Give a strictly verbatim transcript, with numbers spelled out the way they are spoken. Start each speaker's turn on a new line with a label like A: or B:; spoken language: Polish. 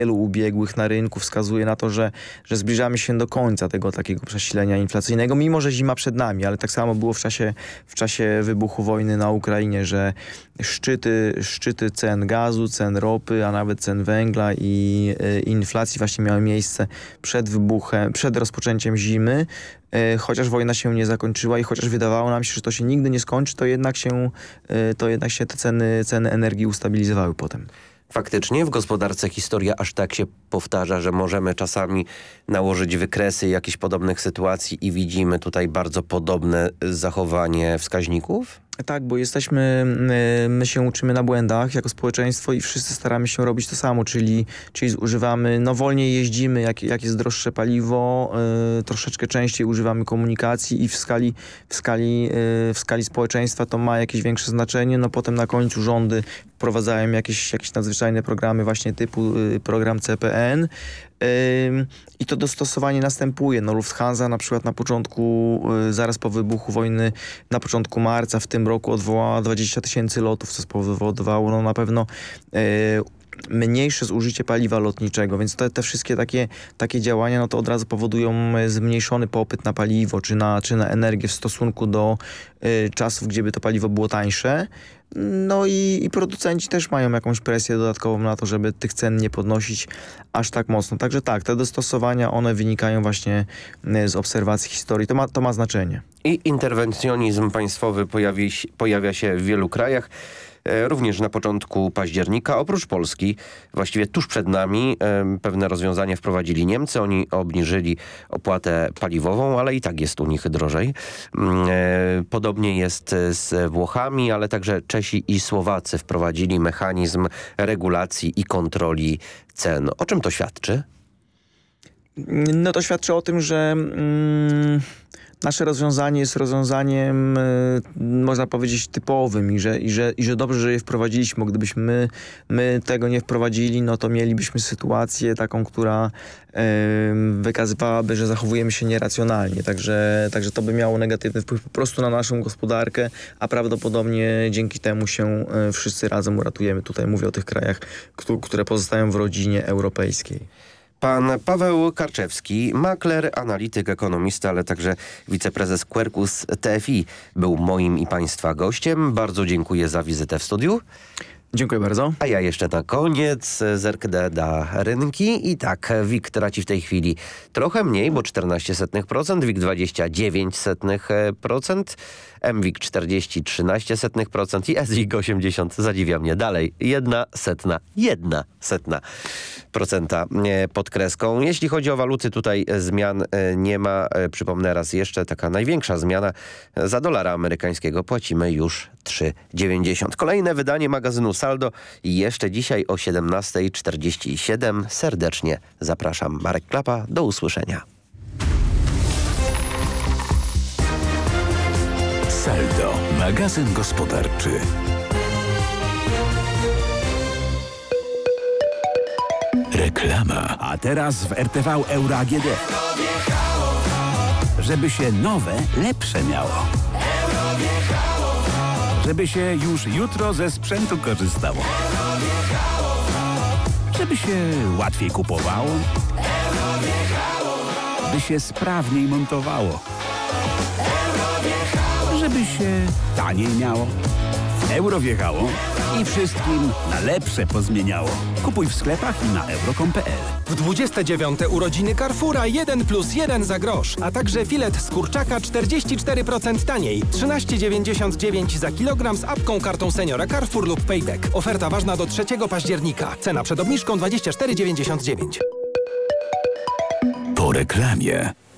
A: wielu ubiegłych na rynku wskazuje na to, że, że zbliżamy się do końca tego takiego przesilenia inflacyjnego, mimo że zima przed nami, ale tak samo było w czasie, w czasie wybuchu wojny na Ukrainie, że szczyty, szczyty cen gazu, cen ropy, a nawet cen węgla i y, inflacji właśnie miały miejsce przed wybuchem, przed rozpoczęciem zimy. Y, chociaż wojna się nie zakończyła i chociaż wydawało nam się, że to się nigdy nie skończy, to jednak się, y, to jednak się te ceny, ceny energii ustabilizowały potem.
B: Faktycznie w gospodarce historia aż tak się powtarza, że możemy czasami nałożyć wykresy jakichś podobnych sytuacji i widzimy tutaj bardzo podobne zachowanie wskaźników?
A: Tak, bo jesteśmy, my się uczymy na błędach jako społeczeństwo i wszyscy staramy się robić to samo, czyli, czyli zużywamy, no wolniej jeździmy, jak, jak jest droższe paliwo, y, troszeczkę częściej używamy komunikacji i w skali, w, skali, y, w skali społeczeństwa to ma jakieś większe znaczenie, no potem na końcu rządy wprowadzają jakieś, jakieś nadzwyczajne programy właśnie typu y, program C P N. I to dostosowanie następuje. No Lufthansa na przykład na początku, zaraz po wybuchu wojny, na początku marca w tym roku odwołała dwadzieścia tysięcy lotów, co spowodowało no na pewno mniejsze zużycie paliwa lotniczego, więc te, te wszystkie takie, takie działania no to od razu powodują zmniejszony popyt na paliwo czy na, czy na energię w stosunku do y, czasów, gdzie by to paliwo było tańsze. No i, i producenci też mają jakąś presję dodatkową na to, żeby tych cen nie podnosić aż tak mocno. Także tak, te dostosowania, one wynikają właśnie z obserwacji historii. To ma, to ma znaczenie.
B: I interwencjonizm państwowy pojawi, pojawia się w wielu krajach. Również na początku października, oprócz Polski, właściwie tuż przed nami pewne rozwiązania wprowadzili Niemcy. Oni obniżyli opłatę paliwową, ale i tak jest u nich drożej. Podobnie jest z Włochami, ale także Czesi i Słowacy wprowadzili mechanizm regulacji i kontroli cen. O czym to świadczy?
A: No to świadczy o tym, że mm, nasze rozwiązanie jest rozwiązaniem, y, można powiedzieć, typowym i że, i, że, i że dobrze, że je wprowadziliśmy, bo gdybyśmy my, my tego nie wprowadzili, no to mielibyśmy sytuację taką, która y, wykazywałaby, że zachowujemy się nieracjonalnie. Także, także to by miało negatywny wpływ po prostu na naszą gospodarkę, a prawdopodobnie dzięki temu się y, wszyscy razem uratujemy. Tutaj mówię o tych krajach, które pozostają w rodzinie europejskiej.
B: Pan Paweł Karczewski, makler, analityk, ekonomista, ale także wiceprezes Quercus T F I był moim i państwa gościem. Bardzo dziękuję za wizytę w studiu.
A: Dziękuję bardzo.
B: A ja jeszcze na koniec zerknę na rynki i tak, W I G traci w tej chwili trochę mniej, bo czternaście setnych procent, W I G dwadzieścia dziewięć setnych procent, M W I G czterdzieści trzynaście setnych procent i S I G osiemdziesiąt zadziwia mnie dalej. Jedna setna, jedna setna procenta pod kreską. Jeśli chodzi o waluty, tutaj zmian nie ma. Przypomnę raz jeszcze, taka największa zmiana. Za dolara amerykańskiego płacimy już trzy dziewięćdziesiąt. Kolejne wydanie magazynu Saldo jeszcze dzisiaj o siedemnasta czterdzieści siedem. Serdecznie zapraszam. Marek Klapa, do usłyszenia.
C: Saldo, magazyn gospodarczy. Reklama.
D: A teraz w R T V Euro A G D. Żeby się nowe, lepsze miało. Żeby się już jutro ze sprzętu korzystało. Żeby się łatwiej kupowało. By się sprawniej montowało. Żeby się taniej miało. Euro wjechało i wszystkim na lepsze pozmieniało. Kupuj w sklepach i na euro kropka com kropka p l.
E: W dwudzieste dziewiąte urodziny Carrefoura jeden plus jeden za grosz, a także filet z kurczaka czterdzieści cztery procent taniej. trzynaście dziewięćdziesiąt dziewięć za kilogram z apką, kartą seniora Carrefour lub Payback. Oferta ważna do trzeciego października. Cena przed obniżką dwadzieścia cztery dziewięćdziesiąt dziewięć.
C: Po reklamie.